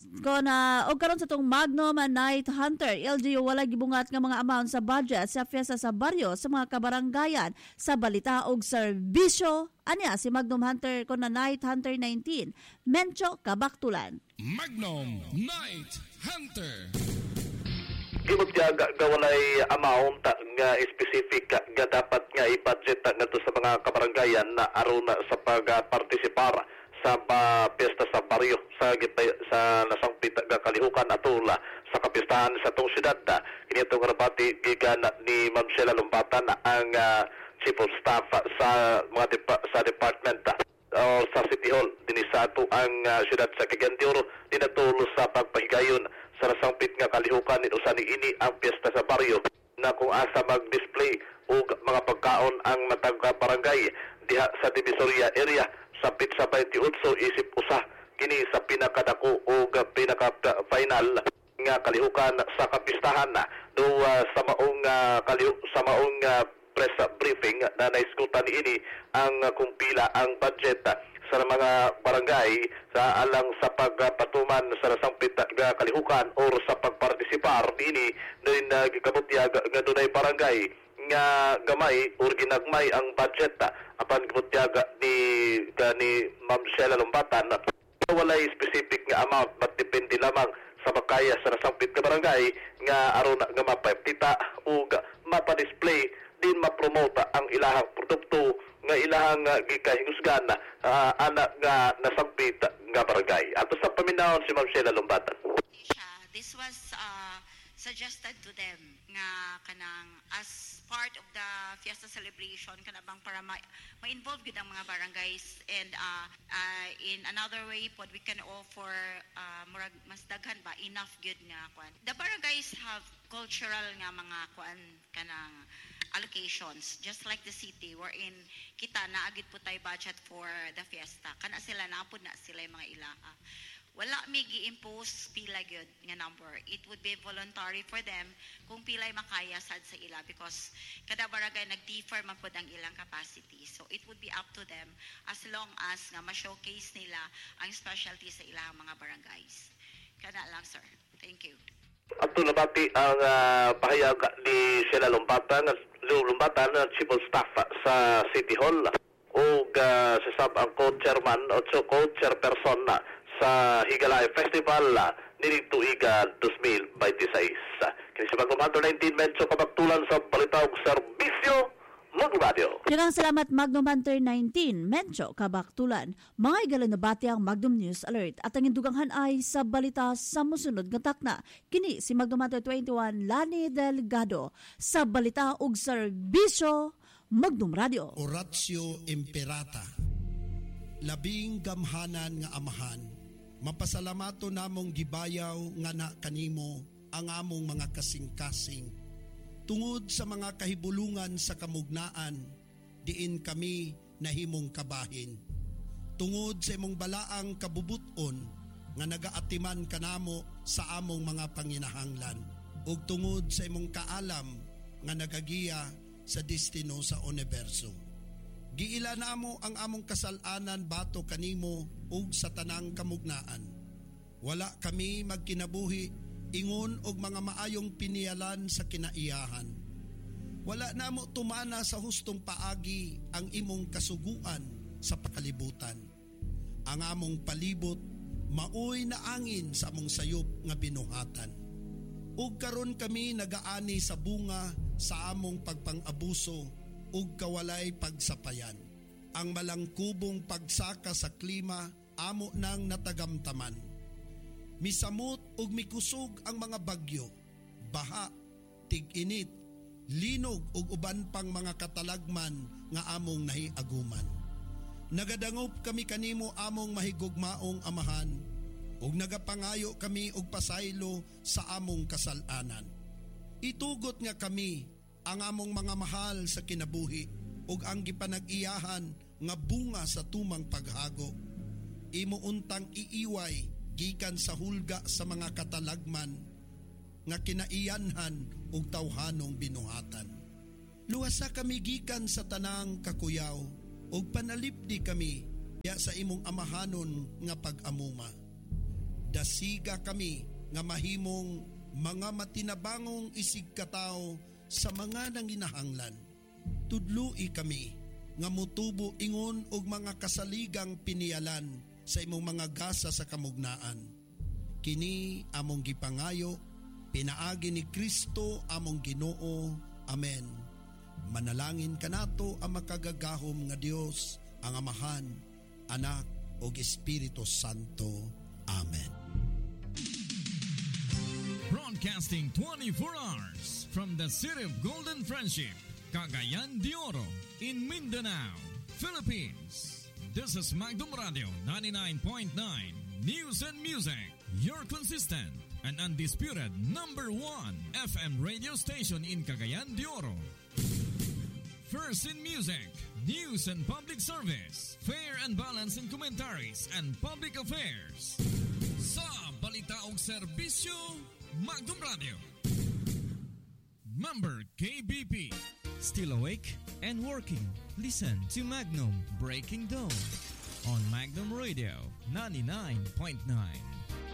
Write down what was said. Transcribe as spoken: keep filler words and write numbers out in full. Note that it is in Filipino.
ko na og karon sa tong Magnum Night Hunter, L G U wala gibungat nga mga amount sa budget sa fiesta sa baryo sa mga kabaranggayan sa balita og serbisyo. Anya si Magnum Hunter ko na Night Hunter nineteen, Mencho Kabaktulan. Magnum Night Hunter. Gimot nga gawalay amount nga specific nga dapat nga i-budget nga to sa mga kabaranggayan na aron sa pag-partisipar sa uh, piyesta sa baryo sa gitay sa nasangpit nga kalihukan atula sa kapistahan sa tong syudad. Kini itong rabati gigan ni Ma'am Sheila Lumbatan ang uh, Chief of Staff sa mga depa- sa department o sa City Hall dinhi sa ato ang uh, syudad sa Cagayan de Oro dinatulo sa pagpahigayon sa nasangpit nga kalihukan ni usa niini ang piyesta sa baryo na kung asa mag-display og mga pagkaon ang matag barangay diha sa Divisoria area sa Pizza twenty-eight isip usa kini sa pinakadako o pinaka-final nga kalihukan sa kapistahan do uh, sa maong uh, kalihu- sa maong uh, press briefing na naiskutan ini ang uh, kung pila ang budget uh, sa mga barangay sa alang sa pagpatuman sa nasangpit nga kalihukan or sa pagpartisipar ini din uh, gikabutyag nga dunay barangay nga gamay or ginagmay ang budget uh, apan gibutyaga ni uh, ni Ma'am Sheila Lumbatan walay specific nga amount but depende lamang sa makaya sa nasangpit nga barangay nga aron nga mapapita o mapa-display din mapromota ang ilahang produkto nga ilahang uh, gikahingusgan uh, anak nga nasangpit nga barangay. Ato sa paminahon si Ma'am Sheila Lumbatan. This was uh, suggested to them nga kanang as part of the fiesta celebration kanabang para ma- ma-involve gud ang mga barangays and uh, uh, in another way pod we can offer uh, murag mas daghan ba enough good nga kwan. The barangays have cultural nga mga kwan kanang allocations just like the city wherein kita naagid po tay budget for the fiesta kana sila napud na sila yung mga ilaha. Wala may gi-impose pila gyud nga number. It would be voluntary for them kung pilay makaya sad sa ila because kada barangay nag-differ man pod ang ilang capacity. So it would be up to them as long as nga ma-showcase nila ang specialty sa ilang mga barangays. Kana lang sir. Thank you. Ato nabati ang uh, pahayag ni Sheila Lumbatan, Lumbatan, Chief of Staff sa City Hall o uh, si Sab ang co-chairman o co-chairperson na sa Higalay Festival uh, ni tuiga twenty twenty-six. Kini si Magnum Hunter nineteen Mencho Kabaktulan sa Balita ug Serbisyo Magnum Radio. Daghang salamat Magnum Hunter nineteen Mencho Kabaktulan. Mga igalan na bati ang Magnum News Alert at ang induganghan ay sa balita sa musunod nga takna. Kini si Magnum Hunter twenty-one Lani Delgado sa Balita ug Serbisyo Magnum Radio. Oratio Imperata. Labing gamhanan nga amahan, mapasalamato namong gibayaw nga na kanimo ang among mga kasing-kasing. Tungod sa mga kahibulungan sa kamugnaan, diin kami nahimong kabahin. Tungod sa imong balaang kabubuton, nga nagaatiman kanamo sa among mga panginahanglan. Ug tungod sa imong kaalam, nga nagagiya sa destino sa universo. Giila namo ang among kasalanan bato kanimo ug sa tanang kamugnaan. Wala kami magkinabuhi ingon og mga maayong pinialan sa kinaiyahan. Wala namo tumana sa hustong paagi ang imong kasuguan sa pakalibutan. Ang among palibot maoy na angin sa among sayop nga binuhatan. Ug karon kami nagaani sa bunga sa among pagpang-abuso ug kawalay pagsapayan. Ang malangkubong pagsaka sa klima amo nang natagamtaman. Misamot ug mikusog ang mga bagyo, baha, tig-init, linog ug uban pang mga katalagman nga among nahiaguman. Nagadangop kami kanimo among mahigugmaong amahan ug nagapangayo kami og pasaylo sa among kasalanan. Itugot nga kami ang among mga mahal sa kinabuhi ug ang gipanag-iyahan nga bunga sa tumang paghago. Imo untang iiway gikan sa hulga sa mga katalagman nga kinaiyanhan ug tawhanong binuhatan. Luwasa kami gikan sa tanang kakuyaw ug panalipdi kami ya sa imong amahanon nga pag-amuma. Dasiga kami nga mahimong mga matinabangong isigkataw sa mga nanginahanglan. Tudloi kami nga mutubo ingon og mga kasaligang pinialan sa imong mga gasa sa kamugnaan. Kini among gipangayo, pinaagi ni Kristo among Ginoo. Amen. Manalangin kanato ang makagagahom nga Dios, ang Amahan, Anak ug Espiritu Santo. Amen. Broadcasting twenty-four hours from the City of Golden Friendship, Cagayan de Oro, in Mindanao, Philippines. This is Magdum Radio ninety-nine point nine News and Music, your consistent and undisputed number one F M radio station in Cagayan de Oro. First in music, news and public service, fair and balanced in commentaries and public affairs. Sa balita og serbisyo, Magdum Radio. Member K B P. Still awake and working? Listen to Magnum Breaking Dawn on Magnum Radio ninety-nine point nine.